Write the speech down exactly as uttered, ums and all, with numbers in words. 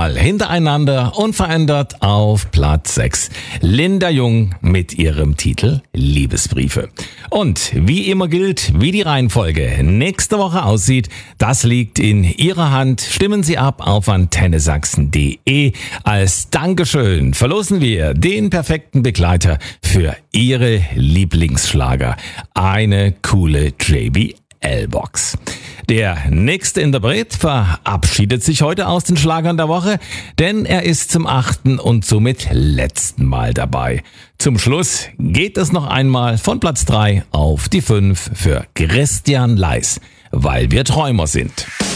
Mal hintereinander unverändert auf Platz sechs. Linda Jung mit ihrem Titel Liebesbriefe. Und wie immer gilt, wie die Reihenfolge nächste Woche aussieht, das liegt in Ihrer Hand. Stimmen Sie ab auf antenne sachsen punkt de. Als Dankeschön verlosen wir den perfekten Begleiter für Ihre Lieblingsschlager. Eine coole J B L-Box. Der nächste Interpret verabschiedet sich heute aus den Schlagern der Woche, denn er ist zum achten und somit letzten Mal dabei. Zum Schluss geht es noch einmal von Platz drei auf die fünf für Christian Leis, weil wir Träumer sind.